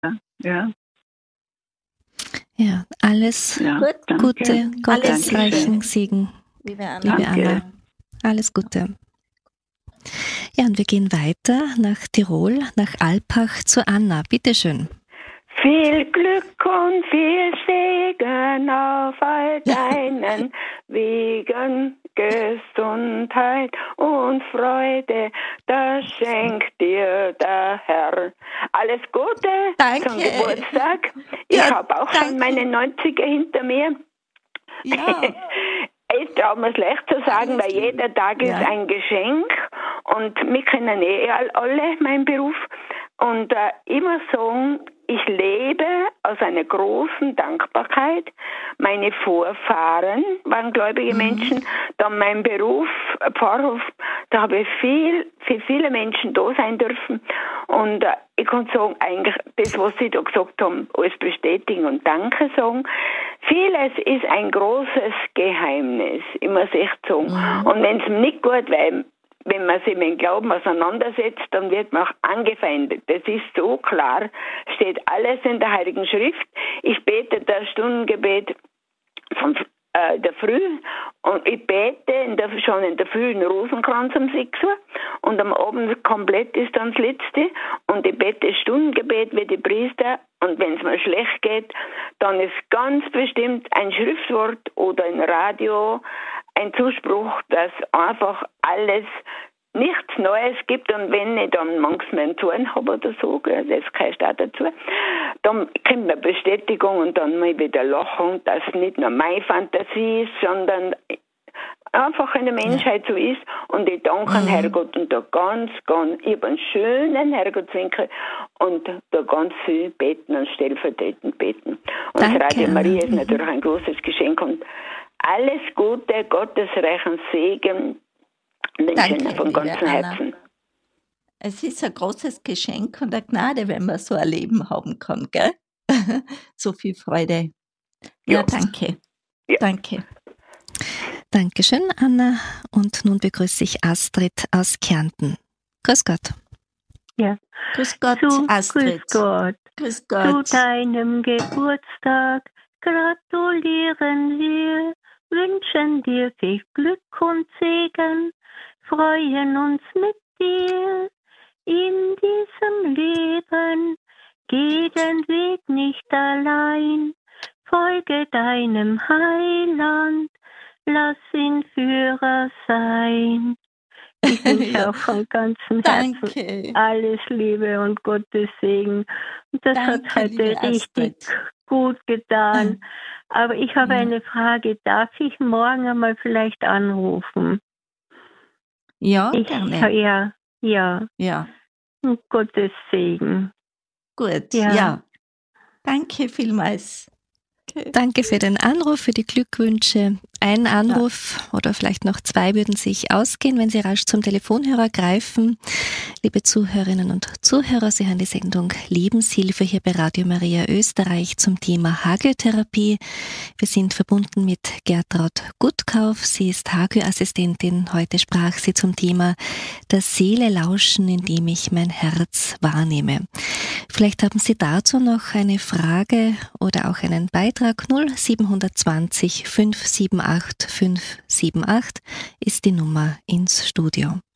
Ja. Ja, alles Gute, gottesreichen Segen, liebe Anna. Alles Gute. Ja, und wir gehen weiter nach Tirol, nach Alpbach zu Anna. Bitte schön. Viel Glück und viel Segen auf all deinen Wegen, Gesundheit und Freude, das schenkt dir der Herr. Alles Gute zum Geburtstag. Ich habe auch schon meine 90er hinter mir. Ja. Ich traue mir schlecht zu sagen, weil jeder Tag ist ein Geschenk und wir kennen alle meinen Beruf. Und ich muss sagen, ich lebe aus einer großen Dankbarkeit. Meine Vorfahren waren gläubige Menschen. Dann mein Beruf, Pfarrhof, da habe ich für viele Menschen da sein dürfen. Und ich kann sagen, eigentlich das, was Sie da gesagt haben, alles bestätigen und Danke sagen. Vieles ist ein großes Geheimnis, ich muss echt sagen. Und wenn es mir nicht gut, weil wenn man sich mit dem Glauben auseinandersetzt, dann wird man auch angefeindet. Das ist so klar, steht alles in der Heiligen Schrift. Ich bete das Stundengebet von der Früh und ich bete schon in der Früh den Rosenkranz um 6 Uhr und am Abend komplett ist dann das Letzte und ich bete das Stundengebet wie die Priester und wenn es mir schlecht geht, dann ist ganz bestimmt ein Schriftwort oder ein Radio ein Zuspruch, dass einfach alles nichts Neues gibt und wenn ich dann manchmal einen Zorn habe oder so, das gehört auch dazu, dann kommt eine Bestätigung und dann mal wieder lachen, dass nicht nur meine Fantasie ist, sondern einfach eine Menschheit so ist und ich danke an Herrgott und da ganz, ich habe einen schönen Herrgottswinkel und da ganz viel beten und stellvertretend beten. Und das Radio Maria ist natürlich ein großes Geschenk und alles Gute, gottesreichen Segen wünsche ich von ganzem Herzen. Es ist ein großes Geschenk und eine Gnade, wenn man so ein Leben haben kann, gell? So viel Freude. Ja, danke. Ja. Danke. Dankeschön, Anna. Und nun begrüße ich Astrid aus Kärnten. Grüß Gott. Ja. Grüß Gott, Astrid. Grüß Gott. Grüß Gott. Zu deinem Geburtstag gratulieren wir, wünschen dir viel Glück und Segen, freuen uns mit dir in diesem Leben. Geh den Weg nicht allein, folge deinem Heiland, lass ihn Führer sein. Ich wünsche auch von ganzem Herzen alles Liebe und Gottes Segen. Und das hat heute richtig gut getan. Aber ich habe eine Frage. Darf ich morgen einmal vielleicht anrufen? Ja, gerne. Ja. Und Gottes Segen. Gut, ja. Danke vielmals. Danke für den Anruf, für die Glückwünsche. Ein Anruf oder vielleicht noch 2 würden sich ausgehen, wenn Sie rasch zum Telefonhörer greifen. Liebe Zuhörerinnen und Zuhörer, Sie hören die Sendung Lebenshilfe hier bei Radio Maria Österreich zum Thema Hagiotherapie. Wir sind verbunden mit Gertraud Gutkauf. Sie ist Hagio-Assistentin. Heute sprach sie zum Thema der Seele lauschen, indem ich mein Herz wahrnehme. Vielleicht haben Sie dazu noch eine Frage oder auch einen Beitrag. 0720 578 578 ist die Nummer ins Studio.